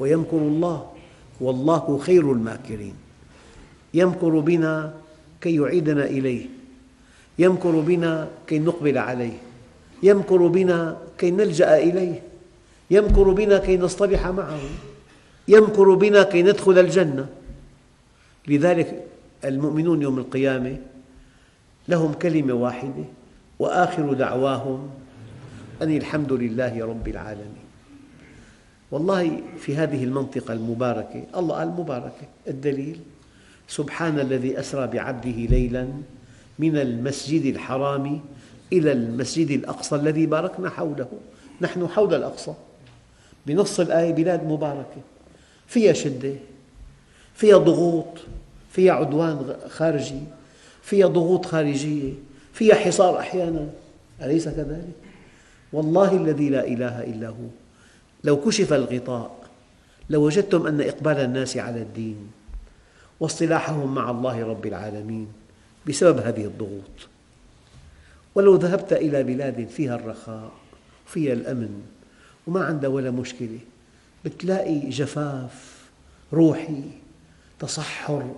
ويمكر الله والله خير الماكرين. يمكر بنا كي يعيدنا إليه، يمكر بنا كي نقبل عليه، يمكر بنا كي نلجأ إليه، يمكر بنا كي نصطلح معه، يمكر بنا كي ندخل الجنة. لذلك المؤمنون يوم القيامة لهم كلمة واحدة: وآخر دعواهم أن الحمد لله رب العالمين. والله في هذه المنطقة المباركة، الله قال مباركة، الدليل: سبحان الذي أسرى بعبده ليلاً من المسجد الحرام إلى المسجد الأقصى الذي باركنا حوله. نحن حول الأقصى. بنص الآية بلاد مباركة فيها شدة، فيها ضغوط، فيها عدوان خارجي، فيها ضغوط خارجية، فيها حصار أحياناً، أليس كذلك؟ والله الذي لا إله إلا هو لو كشف الغطاء لوجدتم أن إقبال الناس على الدين واصطلاحهم مع الله رب العالمين بسبب هذه الضغوط. ولو ذهبت إلى بلاد فيها الرخاء وفيها الأمن وما عندها ولا مشكلة، بتلاقي جفاف روحي، تصحر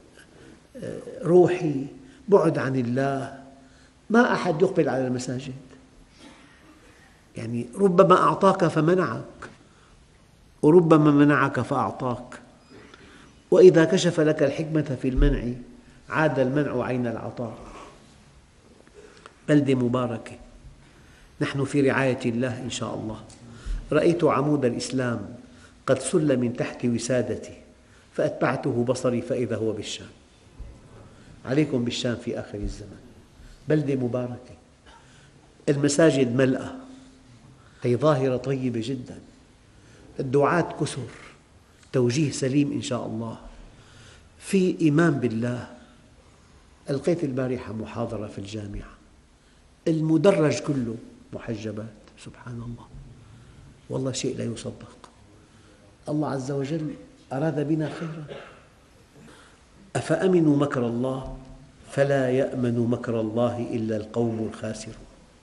روحي، بعد عن الله، ما أحد يقبل على المساجد. يعني ربما أعطاك فمنعك، وربما منعك فأعطاك، وإذا كشف لك الحكمة في المنع عاد المنع عين العطاء. بلدة مباركة، نحن في رعاية الله إن شاء الله. رأيت عمود الإسلام قد سل من تحت وسادتي فأتبعته بصري فإذا هو بالشام. عليكم بالشام في آخر الزمن، بلدة مباركة، المساجد ملأى، هي ظاهرة طيبة جدا، الدعاة كثر، توجيه سليم إن شاء الله، في إيمان بالله. ألقيت البارحة محاضرة في الجامعة، المدرج كله محجبات، سبحان الله، والله شيء لا يصدق. الله عز وجل أراد بنا خيرا. أفأمنوا مكر الله فلا يأمن مكر الله إلا القوم الخاسرون.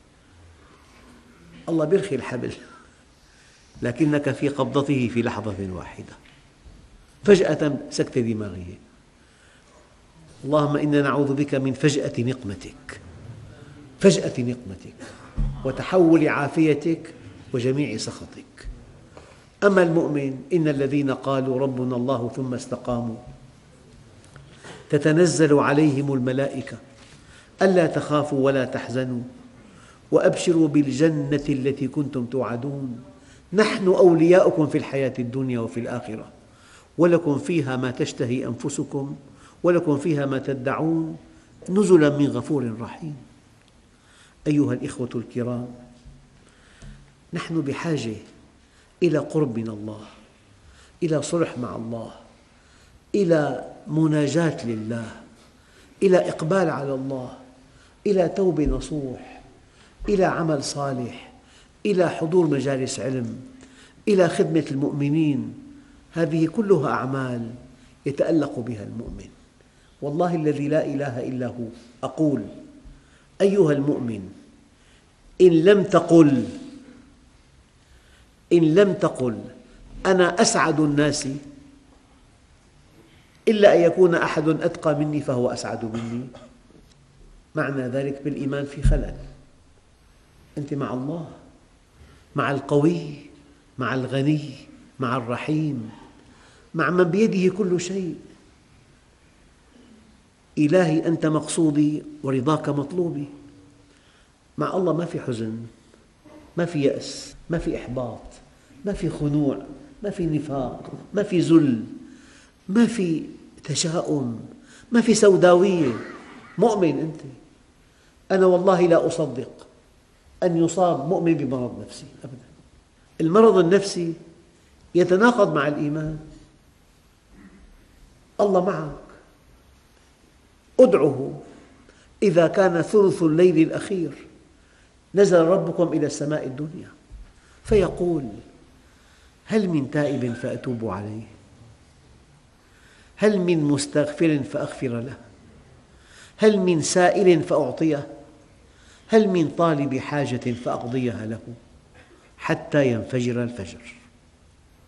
الله يرخي الحبل لكنك في قبضته في لحظة واحدة، فجأة سكتة دماغية. اللهم إنا نعوذ بك من فجأة نقمتك، فجأة نقمتك وتحول عافيتك وجميع سخطك. أما المؤمن: إن الذين قالوا ربنا الله ثم استقاموا تتنزل عليهم الملائكة ألا تخافوا ولا تحزنوا وأبشروا بالجنة التي كنتم توعدون نحن أولياؤكم في الحياة الدنيا وفي الآخرة ولكم فيها ما تشتهي أنفسكم ولكم فيها ما تدعون نزلا من غفور رحيم. أيها الإخوة الكرام، نحن بحاجة إلى قرب من الله، إلى صلح مع الله، إلى مناجاة لله، إلى إقبال على الله، إلى توبة نصوح، إلى عمل صالح، إلى حضور مجالس علم، إلى خدمة المؤمنين. هذه كلها أعمال يتألق بها المؤمن. والله الذي لا إله إلا هو أقول: أيها المؤمن، إن لم تقل أنا أسعد الناس إلا أن يكون أحد أتقى مني فهو أسعد مني، معنى ذلك بالإيمان في خلل. أنت مع الله، مع القوي، مع الغني، مع الرحيم، مع من بيده كل شيء. إلهي أنت مقصودي ورضاك مطلوبي. مع الله ما في حزن، ما في يأس، ما في إحباط، ما في خنوع، ما في نفاق، ما في ذل، ما في تشاؤم، ما في سوداوية. مؤمن أنت. أنا والله لا أصدق أن يصاب مؤمن بمرض نفسي أبدا. المرض النفسي يتناقض مع الإيمان. الله معك، ادعه. إذا كان ثلث الليل الأخير نزل ربكم إلى السماء الدنيا فيقول: هل من تائب فأتوب عليه؟ هل من مستغفر فأغفر له؟ هل من سائل فأعطيه؟ هل من طالب حاجة فأقضيها له؟ حتى ينفجر الفجر.